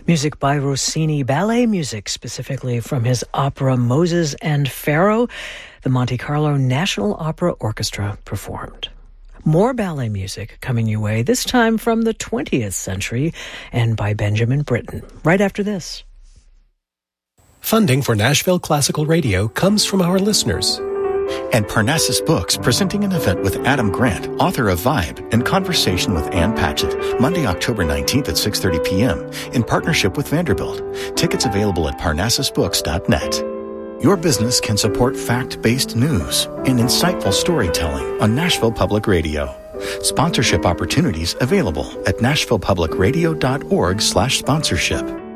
Music by Rossini, ballet music specifically from his opera Moses and Pharaoh. The Monte Carlo National Opera Orchestra performed. More ballet music coming your way, this time from the 20th century and by Benjamin Britten, right after this. Funding for Nashville Classical Radio comes from our listeners. And Parnassus Books, presenting an event with Adam Grant, author of Vibe, in conversation with Ann Patchett, Monday, October 19th at 6:30 p.m., in partnership with Vanderbilt. Tickets available at parnassusbooks.net. Your business can support fact-based news and insightful storytelling on Nashville Public Radio. Sponsorship opportunities available at nashvillepublicradio.org/sponsorship.